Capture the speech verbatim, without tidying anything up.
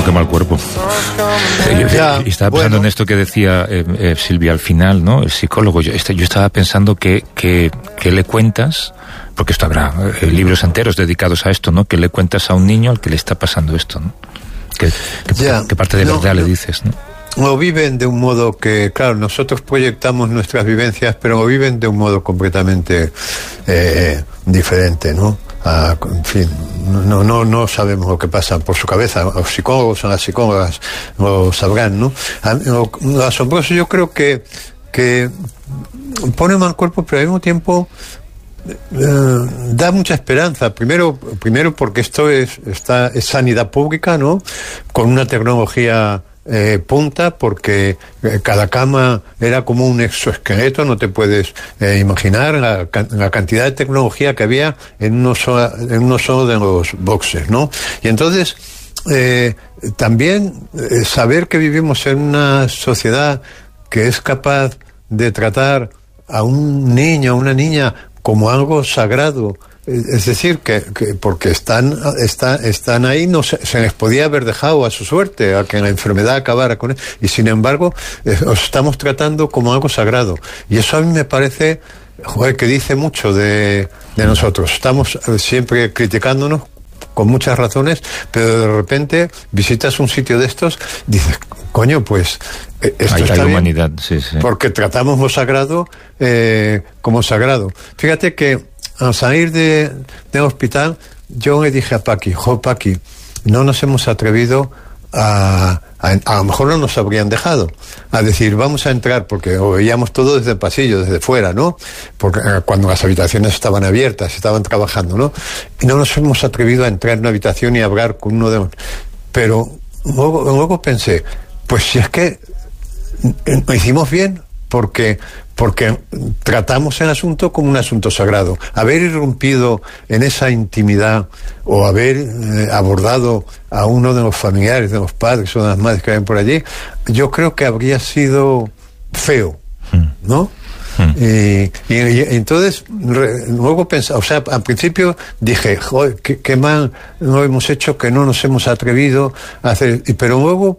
qué mal cuerpo. Yo, Ya, y estaba pensando bueno. en esto que decía eh, eh, Silvia al final, ¿no? El psicólogo. Yo, este, yo estaba pensando que, que, que le cuentas, porque esto habrá eh, libros enteros dedicados a esto, ¿no? Que le cuentas a un niño al que le está pasando esto, ¿no? Que, que, Ya, que parte de no, verdad no. le dices, ¿no? O viven de un modo que, claro, nosotros proyectamos nuestras vivencias, pero viven de un modo completamente eh, diferente, ¿no? Ah, en fin, no, no, no sabemos lo que pasa por su cabeza. Los psicólogos o las psicólogas lo sabrán, ¿no? A- Lo, lo asombroso, yo creo que, que pone mal cuerpo, pero al mismo tiempo Eh, da mucha esperanza. Primero, primero porque esto es, está, es sanidad pública, ¿no? Con una tecnología eh, punta, porque eh, cada cama era como un exoesqueleto, no te puedes eh, imaginar la, la cantidad de tecnología que había en uno solo, en uno solo de los boxes, ¿no? Y entonces, eh, también eh, saber que vivimos en una sociedad que es capaz de tratar a un niño, a una niña, como algo sagrado, es decir, que, que porque están, están, están ahí, no se, se les podía haber dejado a su suerte, a que la enfermedad acabara con él, y sin embargo, eh, os estamos tratando como algo sagrado. Y eso a mí me parece, joder, que dice mucho de, de nosotros. Estamos siempre criticándonos, con muchas razones, pero de repente visitas un sitio de estos, dices, coño, pues eh, esto hay, está hay bien, humanidad, sí, sí. porque tratamos lo sagrado eh, como sagrado. Fíjate que al salir de, del hospital, yo le dije a Paqui, jo, Paqui, no nos hemos atrevido a, a, a lo mejor no nos habrían dejado, a decir, vamos a entrar, porque lo veíamos todo desde el pasillo, desde fuera, ¿no? Porque eh, cuando las habitaciones estaban abiertas, estaban trabajando, ¿no? Y no nos hemos atrevido a entrar en una habitación y hablar con uno de los... Pero luego, luego pensé, pues si es que lo hicimos bien, porque porque tratamos el asunto como un asunto sagrado. Haber irrumpido en esa intimidad o haber eh, abordado a uno de los familiares, de los padres o de las madres que ven por allí, yo creo que habría sido feo, ¿no? Y, y, y entonces re, luego pensé, o sea, al principio dije, joder, qué, qué mal no hemos hecho, que no nos hemos atrevido a hacer, y, pero luego